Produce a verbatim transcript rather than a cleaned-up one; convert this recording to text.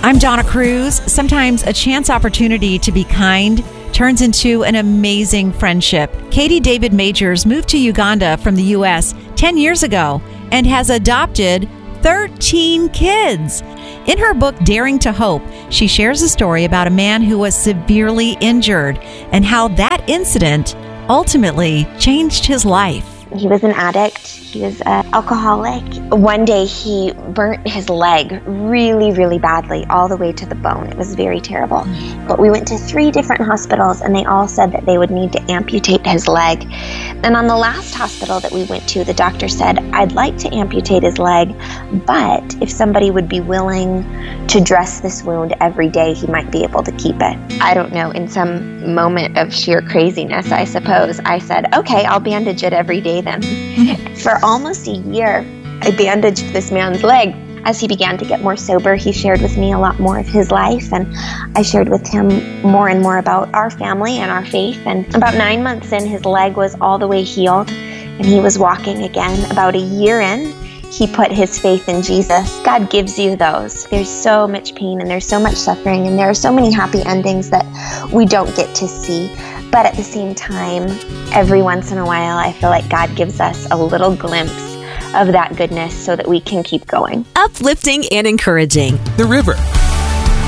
I'm Donna Cruz. Sometimes a chance opportunity to be kind turns into an amazing friendship. Katie David Majors moved to Uganda from the U S ten years ago and has adopted thirteen kids. In her book, Daring to Hope, she shares a story about a man who was severely injured and how that incident ultimately changed his life. He was an addict. He was an alcoholic. One day he burnt his leg really, really badly, all the way to the bone. It was very terrible. But we went to three different hospitals and they all said that they would need to amputate his leg. And on the last hospital that we went to, the doctor said, I'd like to amputate his leg, but if somebody would be willing to dress this wound every day, he might be able to keep it. I don't know, in some moment of sheer craziness, I suppose, I said, okay, I'll bandage it every day then. For almost a year, I bandaged this man's leg. As he began to get more sober, he shared with me a lot more of his life, and I shared with him more and more about our family and our faith. And about nine months in, his leg was all the way healed, and he was walking again. About a year in, he put his faith in Jesus. God gives you those. There's so much pain, and there's so much suffering, and there are so many happy endings that we don't get to see. But at the same time, every once in a while, I feel like God gives us a little glimpse of that goodness so that we can keep going. Uplifting and encouraging. The River,